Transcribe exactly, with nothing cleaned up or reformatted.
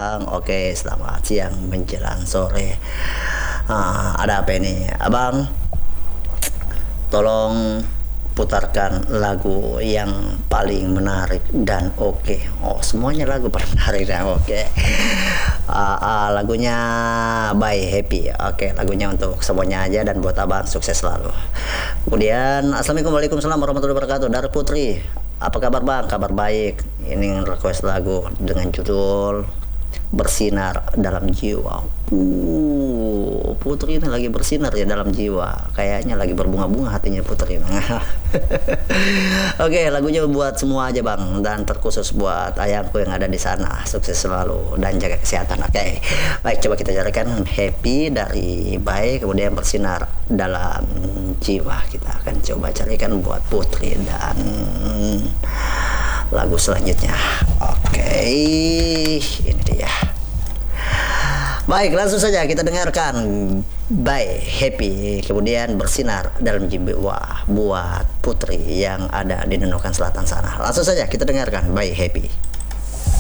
Abang. Oke, selamat siang menjelang sore. Ah, ada apa ini, Abang? Tolong putarkan lagu yang paling menarik dan oke. Oh, semuanya lagu paling menarik dan oke. Ah, ah, lagunya by Happy. Oke, lagunya untuk semuanya aja dan buat Abang sukses selalu. Kemudian, Assalamualaikum Waalaikumsalam warahmatullahi wabarakatuh. Dari Putri. Apa kabar Bang? Kabar baik. Ini request lagu dengan judul Bersinar Dalam Jiwa. Uh, Putri ini lagi bersinar ya dalam jiwa. Kayaknya lagi berbunga-bunga hatinya Putri. Oke, lagunya buat semua aja Bang, dan terkhusus buat ayahku yang ada di sana. Sukses selalu dan jaga kesehatan. Oke. Baik, coba kita carikan Happy dari Baik, kemudian Bersinar Dalam Jiwa. Kita akan coba carikan buat Putri dan lagu selanjutnya. Oke, ini dia. Baik, langsung saja kita dengarkan by Happy, kemudian Bersinar Dalam Jiwa buat Putri yang ada di Nunukan Selatan sana. Langsung saja kita dengarkan by Happy.